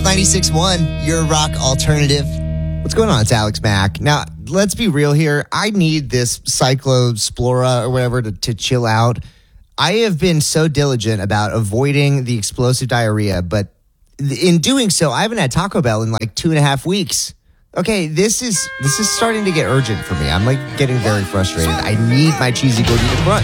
96.1, your rock alternative. What's going on? It's Alex Mack. Now, let's be real here. I need this Cyclospora or whatever to chill out. I have been so diligent about avoiding the explosive diarrhea, but in doing so, I haven't had Taco Bell in like 2.5 weeks. Okay, this is starting to get urgent for me. I'm like getting very frustrated. I need my cheesy gordita crunch.